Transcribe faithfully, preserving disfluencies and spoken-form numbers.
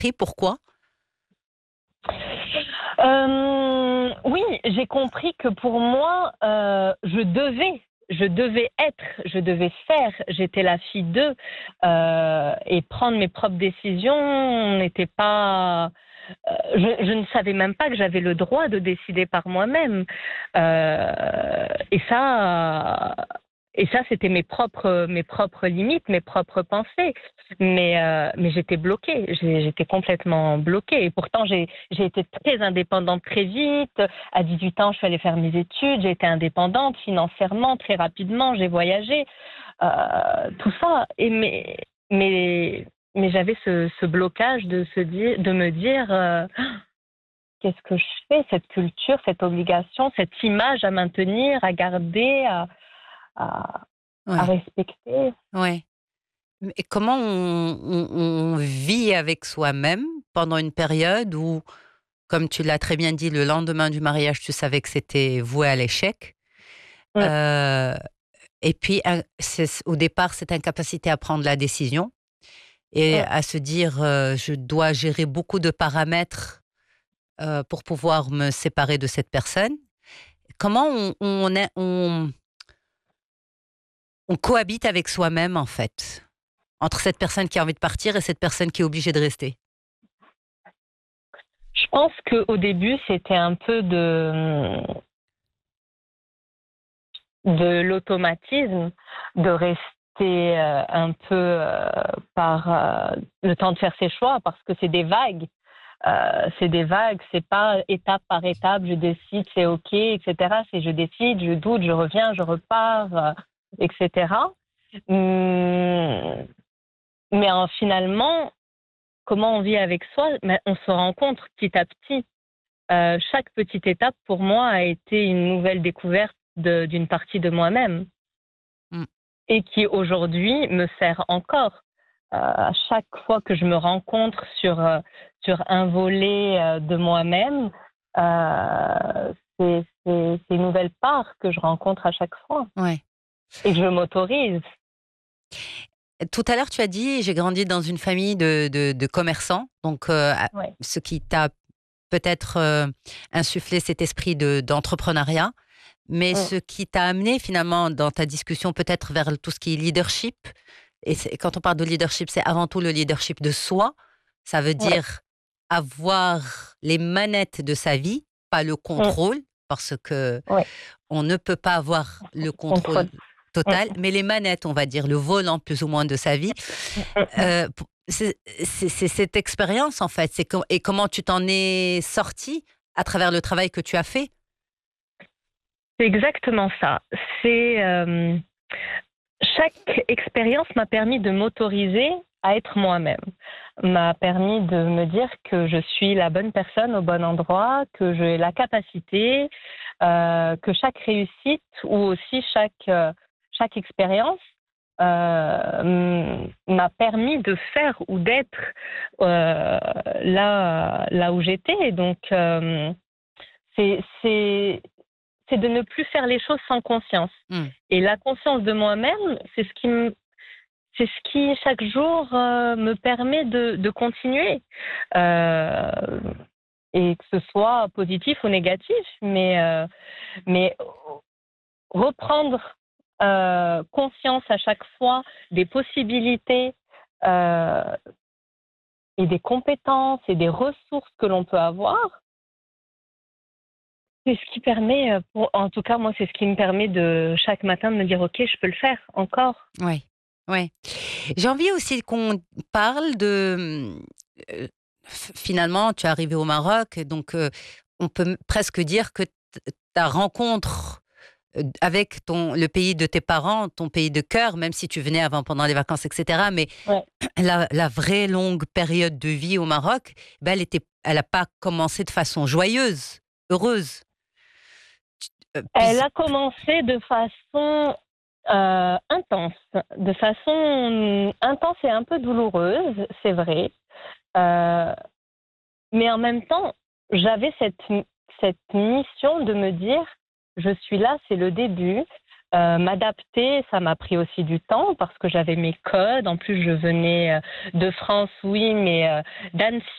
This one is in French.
compris pourquoi? Euh, oui, j'ai compris que pour moi, euh, je devais, je devais être, je devais faire. J'étais la fille d'eux euh, et prendre mes propres décisions n'était pas. euh, je, je ne savais même pas que j'avais le droit de décider par moi-même. Euh, et ça, et ça, c'était mes propres, mes propres limites, mes propres pensées. Mais, euh, mais j'étais bloquée, J'ai- j'étais complètement bloquée. Et pourtant, j'ai, j'ai été très indépendante très vite. À dix-huit ans, je suis allée faire mes études. J'ai été indépendante financièrement très rapidement. J'ai voyagé, euh, tout ça. Et mais, mais, mais j'avais ce, ce blocage de se dire, de me dire, euh, qu'est-ce que je fais? Cette culture, cette obligation, cette image à maintenir, à garder, à, à, à Ouais, respecter. ouais. Mais comment on, on- on vit avec soi-même pendant une période où, comme tu l'as très bien dit, le lendemain du mariage, tu savais que c'était voué à l'échec. Mm, Euh, et puis, un- c'est- au départ, cette incapacité à prendre la décision et mm. à se dire, euh, je dois gérer beaucoup de paramètres euh, pour pouvoir me séparer de cette personne. Comment on, on, est- on, on cohabite avec soi-même, en fait, entre cette personne qui a envie de partir et cette personne qui est obligée de rester? Je pense qu'au début, c'était un peu de, de l'automatisme, de rester euh, un peu euh, par euh, le temps de faire ses choix, parce que c'est des vagues. Euh, c'est des vagues, c'est pas étape par étape, je décide, c'est OK, et cetera. C'est je décide, je doute, je reviens, je repars, euh, et cetera. Hum, mais en, finalement, comment on vit avec soi, mais on se rencontre petit à petit. Euh, chaque petite étape, pour moi, a été une nouvelle découverte de- d'une partie de moi-même Mm. et qui aujourd'hui me sert encore. Euh, à chaque fois que je me rencontre sur, euh, sur un volet euh, de moi-même, euh, c'est c'est- c'est une nouvelle part que je rencontre à chaque fois Ouais. et que je m'autorise. Tout à l'heure, tu as dit, j'ai grandi dans une famille de, de, de commerçants, donc euh, à- Ouais. ce qui t'a peut-être euh, insufflé cet esprit de, d'entrepreneuriat, mais Mm. ce qui t'a amené finalement dans ta discussion peut-être vers tout ce qui est leadership. Et c'est- quand on parle de leadership, c'est avant tout le leadership de soi. Ça veut Ouais. dire avoir les manettes de sa vie, pas le Mm. contrôle, parce que Ouais. on ne peut pas avoir le contrôle Contrôle. Mm. total, mais les manettes, on va dire, le volant plus ou moins de sa vie. Mm. Euh, pour- c'est c'est- c'est cette expérience en fait. C'est com- et comment tu t'en es sorti à travers le travail que tu as fait. C'est exactement ça. C'est euh, chaque expérience m'a permis de m'autoriser à être moi-même, m'a permis de me dire que je suis la bonne personne au bon endroit, que j'ai la capacité, euh, que chaque réussite ou aussi chaque euh, chaque expérience euh, m'a permis de faire ou d'être euh, là là où j'étais. Donc euh, c'est c'est c'est de ne plus faire les choses sans conscience. Hmm. Et la conscience de moi-même, c'est ce qui me, c'est ce qui chaque jour euh, me permet de, de continuer, euh, et que ce soit positif ou négatif, mais euh, mais reprendre euh, conscience à chaque fois des possibilités euh, et des compétences et des ressources que l'on peut avoir. C'est ce qui permet, euh, pour, en tout cas, moi, c'est ce qui me permet de chaque matin de me dire, OK, je peux le faire encore. Oui, oui. J'ai envie aussi qu'on parle de. euh, f- finalement, tu es arrivé au Maroc, donc euh, on peut m- presque dire que t- ta rencontre euh, avec ton, le pays de tes parents, ton pays de cœur, même si tu venais avant pendant les vacances, et cetera. Mais Ouais. la, la vraie longue période de vie au Maroc, ben, elle était, elle n'a pas commencé de façon joyeuse, heureuse. Euh, Elle puis- a commencé de façon euh, intense, de façon intense et un peu douloureuse, c'est vrai. Euh, mais en même temps, j'avais cette, cette mission de me dire, je suis là, c'est le début. Euh, m'adapter, ça m'a pris aussi du temps parce que j'avais mes codes. En plus, je venais euh, de France, oui, mais euh, d'Annecy.